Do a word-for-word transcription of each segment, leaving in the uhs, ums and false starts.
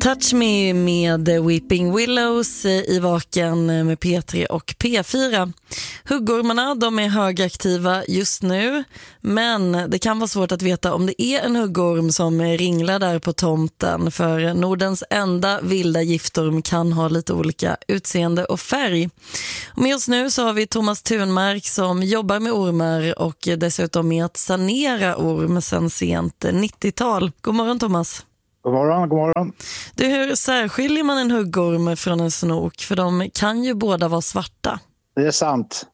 Touch Me med Weeping Willows i Vaken med P tre och P fyra. Huggormarna, de är högaktiva just nu, men det kan vara svårt att veta om det är en huggorm som ringlar där på tomten, för Nordens enda vilda giftorm kan ha lite olika utseende och färg. Och med oss nu så har vi Thomas Thunmark som jobbar med ormar och dessutom med att sanera orm sedan sent nittiotal. God morgon Thomas. God morgon, god morgon. Du, hur särskiljer man en huggorm från en snok? För de kan ju båda vara svarta. Det är sant.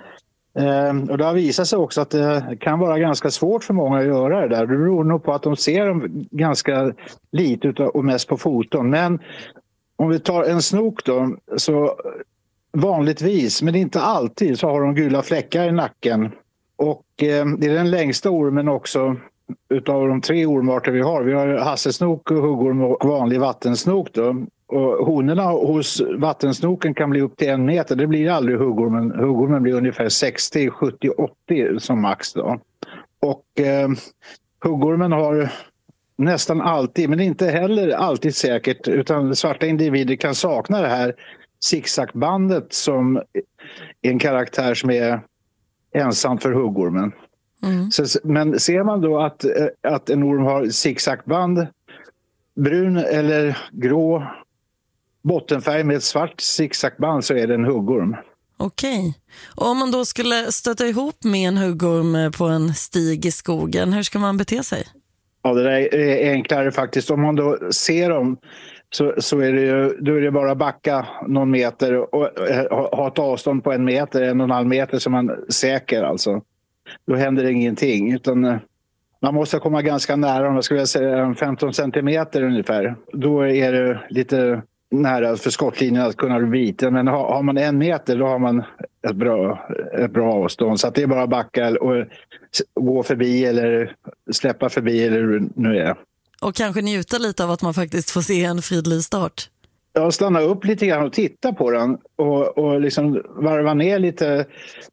Eh, och det har visat sig också att det kan vara ganska svårt för många att göra det där. Det beror nog på att de ser dem ganska lite utav, och mest på foton. Men om vi tar en snok då, så vanligtvis, men inte alltid, så har de gula fläckar i nacken. Och eh, det är den längsta ormen också utav de tre ormarter vi har. Vi har hasselsnok, huggorm och vanlig vattensnok då. Och honorna hos vattensnoken kan bli upp till en meter. Det blir aldrig huggormen. Huggormen blir ungefär sextio, sjuttio, åttio som max då. Och eh, huggormen har nästan alltid, men inte heller alltid säkert, utan svarta individer kan sakna det här zigzagbandet som är en karaktär som är ensam för huggormen. Mm. Så, men ser man då att, att en orm har zigzagband, brun eller grå bottenfärg med ett svart zigzagband, så är det en huggorm. Okej. Och om man då skulle stöta ihop med en huggorm på en stig i skogen, hur ska man bete sig? Ja, det där är enklare faktiskt. Om man då ser dem så, så är det ju, då är det bara backa någon meter och, och ha, ha ett avstånd på en meter, en och en halv meter som man säker alltså. Då händer det ingenting, utan man måste komma ganska nära, om jag skulle säga femton centimeter ungefär. Då är det lite nära för skottlinjen att kunna vita, men har, har man en meter då har man ett bra, ett bra avstånd. Så att det är bara backa och gå förbi eller släppa förbi eller hur det nu är. Och kanske njuta lite av att man faktiskt får se en fridlyst start. Ja, stanna upp lite grann och titta på den och, och liksom varva ner lite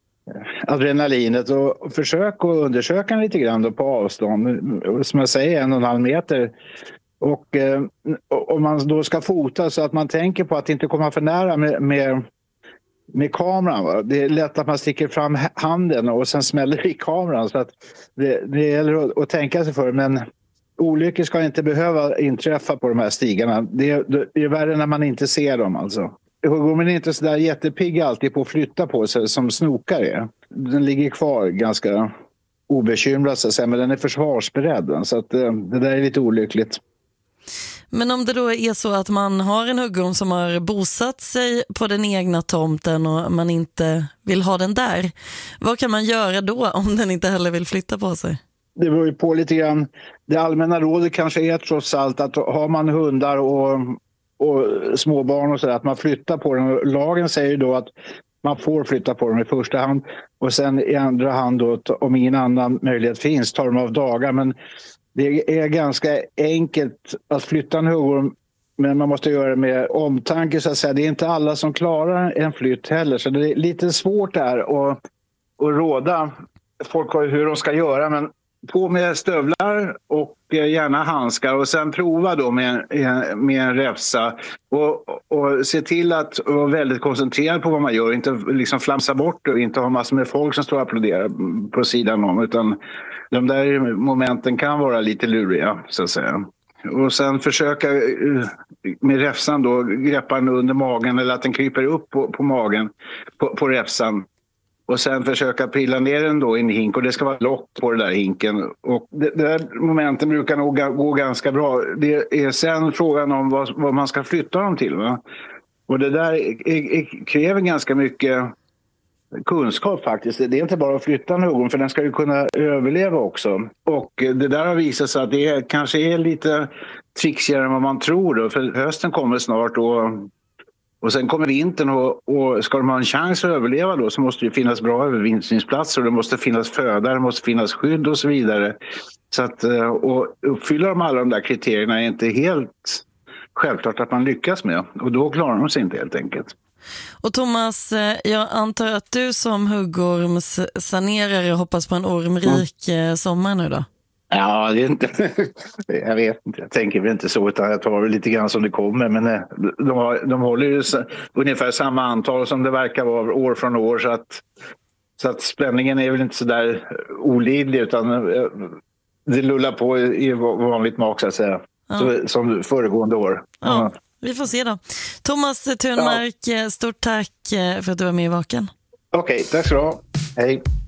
adrenalinet och försök att undersöka lite grann då på avstånd, som jag säger en och en halv meter. Och eh, om man då ska fota så att man tänker på att inte komma för nära med, med, med kameran. Va? Det är lätt att man sticker fram handen och sen smäller i kameran, så att det, det gäller att, att tänka sig för. Men olyckor ska inte behöva inträffa på de här stigarna. Det är, det är värre när man inte ser dem alltså. Huggormen är inte så där jättepigg alltid på att flytta på sig som snokar är. Den ligger kvar ganska obekymrad så att säga, men den är försvarsberedd. Så att det, det där är lite olyckligt. Men om det då är så att man har en huggorm som har bosatt sig på den egna tomten och man inte vill ha den där, vad kan man göra då om den inte heller vill flytta på sig? Det beror ju på lite grann. Det allmänna rådet kanske är trots allt att har man hundar och och småbarn och så där, att man flyttar på dem. Lagen säger då att man får flytta på dem i första hand och sen i andra hand då, om ingen annan möjlighet finns, tar de av dagar. Men det är ganska enkelt att flytta en huggorm, men man måste göra det med omtanke så att säga. Det är inte alla som klarar en flytt heller, så det är lite svårt där att, att råda folk hur de ska göra, men på med stövlar och gärna handskar och sen prova då med, med en räfsa och, och se till att vara väldigt koncentrerad på vad man gör, inte liksom flamsa bort och inte ha massor med folk som står och applåderar på sidan om, utan de där momenten kan vara lite luriga så att säga. Och sen försöka med räfsan då greppa den under magen eller att den kryper upp på, på magen på, på räfsan. Och sen försöka pilla ner den då i en hink. Och det ska vara lock på den där hinken. Och det, det där momenten brukar nog gå ganska bra. Det är sen frågan om vad, vad man ska flytta dem till. Va? Och det där är, är, kräver ganska mycket kunskap faktiskt. Det är inte bara att flytta en huggorm, för den ska ju kunna överleva också. Och det där har visat sig att det är, kanske är lite trixigare än vad man tror. Då. För hösten kommer snart och... Och sen kommer vintern och, och ska de ha en chans att överleva då så måste det finnas bra övervintringsplatser och det måste finnas föda, det måste finnas skydd och så vidare. Så att och uppfylla de alla de där kriterierna är inte helt självklart att man lyckas med, och då klarar de sig inte helt enkelt. Och Thomas, jag antar att du som huggormssanerare hoppas på en ormrik mm. sommar nu då? Ja, det är inte... jag vet inte. Jag tänker väl inte så, utan jag tar det lite grann som det kommer. Men de, har, de håller ju ungefär samma antal som det verkar vara år från år. Så att, så att spänningen är väl inte så där olidlig, utan det lullar på i vanligt mak, så att säga. Ja. Så, som föregående år. Ja, mm. Vi får se då. Thomas Thunmark, ja. Stort tack för att du var med i Vaken. Okej, okay, tack så du ha. Hej.